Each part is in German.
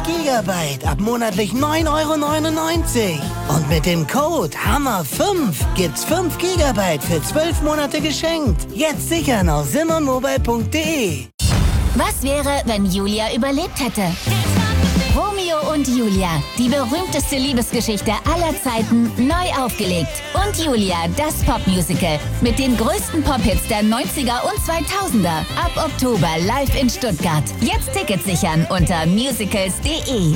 Gigabyte ab monatlich 9,99 €. Und mit dem Code HAMMER5 gibt's 5 Gigabyte für 12 Monate geschenkt. Jetzt sichern auf simmermobile.de. Was wäre, wenn Julia überlebt hätte? Romeo und Julia, die berühmteste Liebesgeschichte aller Zeiten, neu aufgelegt. Und Julia, das Popmusical mit den größten Pop-Hits der 90er und 2000er. Ab Oktober live in Stuttgart. Jetzt Tickets sichern unter musicals.de.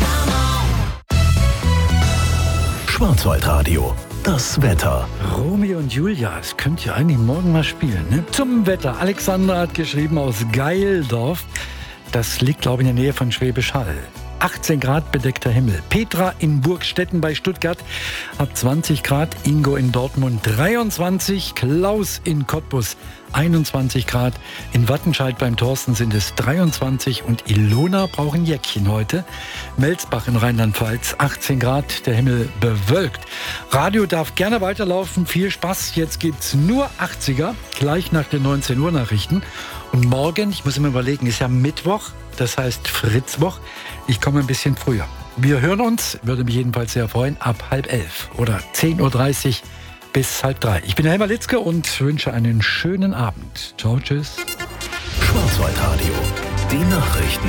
Schwarzwaldradio. Das Wetter. Romeo und Julia, das könnt ihr eigentlich morgen mal spielen. Ne? Zum Wetter. Alexandra hat geschrieben aus Geildorf. Das liegt, glaube ich, in der Nähe von Schwäbisch Hall. 18 Grad bedeckter Himmel. Petra in Burgstetten bei Stuttgart hat 20 Grad. Ingo in Dortmund 23. Klaus in Cottbus 21 Grad. In Wattenscheid beim Thorsten sind es 23. Und Ilona braucht ein Jäckchen heute. Melsbach in Rheinland-Pfalz 18 Grad. Der Himmel bewölkt. Radio darf gerne weiterlaufen. Viel Spaß. Jetzt gibt's nur 80er. Gleich nach den 19 Uhr Nachrichten. Und morgen, ich muss immer überlegen, ist ja Mittwoch. Das heißt Fritzwoch. Ich komme ein bisschen früher. Wir hören uns, würde mich jedenfalls sehr freuen, ab 10:30 oder 10:30 Uhr bis 2:30. Ich bin der Helmer Litzke und wünsche einen schönen Abend. Ciao, tschüss. Schwarzwaldradio. Die Nachrichten.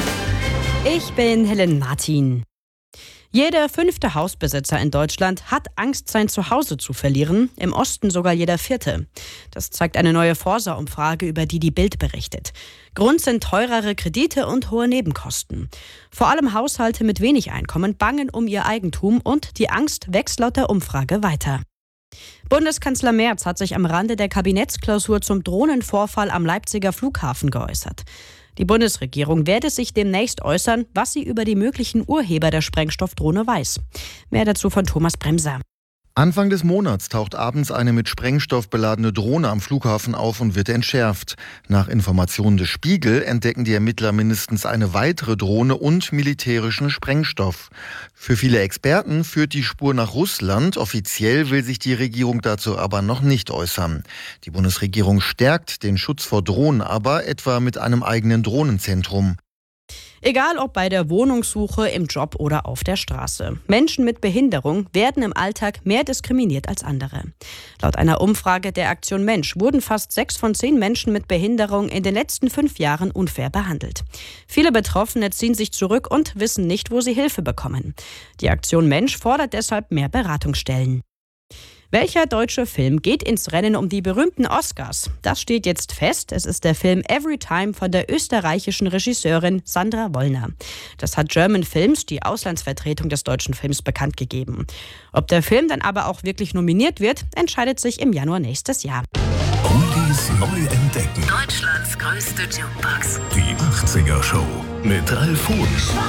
Ich bin Helen Martin. Jeder 5. Hausbesitzer in Deutschland hat Angst, sein Zuhause zu verlieren, im Osten sogar jeder 4. Das zeigt eine neue Forsa-Umfrage, über die die Bild berichtet. Grund sind teurere Kredite und hohe Nebenkosten. Vor allem Haushalte mit wenig Einkommen bangen um ihr Eigentum und die Angst wächst laut der Umfrage weiter. Bundeskanzler Merz hat sich am Rande der Kabinettsklausur zum Drohnenvorfall am Leipziger Flughafen geäußert. Die Bundesregierung werde sich demnächst äußern, was sie über die möglichen Urheber der Sprengstoffdrohne weiß. Mehr dazu von Thomas Bremser. Anfang des Monats taucht abends eine mit Sprengstoff beladene Drohne am Flughafen auf und wird entschärft. Nach Informationen des Spiegel entdecken die Ermittler mindestens eine weitere Drohne und militärischen Sprengstoff. Für viele Experten führt die Spur nach Russland. Offiziell will sich die Regierung dazu aber noch nicht äußern. Die Bundesregierung stärkt den Schutz vor Drohnen aber, etwa mit einem eigenen Drohnenzentrum. Egal ob bei der Wohnungssuche, im Job oder auf der Straße. Menschen mit Behinderung werden im Alltag mehr diskriminiert als andere. Laut einer Umfrage der Aktion Mensch wurden fast 6 von 10 Menschen mit Behinderung in den letzten 5 Jahren unfair behandelt. Viele Betroffene ziehen sich zurück und wissen nicht, wo sie Hilfe bekommen. Die Aktion Mensch fordert deshalb mehr Beratungsstellen. Welcher deutsche Film geht ins Rennen um die berühmten Oscars? Das steht jetzt fest. Es ist der Film Everytime von der österreichischen Regisseurin Sandra Wollner. Das hat German Films, die Auslandsvertretung des deutschen Films, bekannt gegeben. Ob der Film dann aber auch wirklich nominiert wird, entscheidet sich im Januar nächstes Jahr. Oldies neu entdecken. Deutschlands größte Jukebox. Die 80er Show mit Ralf Huhn.